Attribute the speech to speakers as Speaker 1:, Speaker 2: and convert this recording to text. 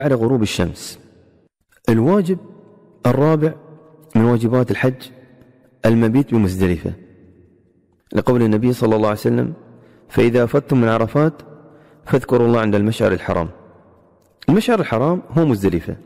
Speaker 1: على غروب الشمس. الواجب الرابع من واجبات الحج المبيت بمزدلفة، لقول النبي صلى الله عليه وسلم: فإذا أفضتم من عرفات فاذكروا الله عند المشعر الحرام. المشعر الحرام هو مزدلفة.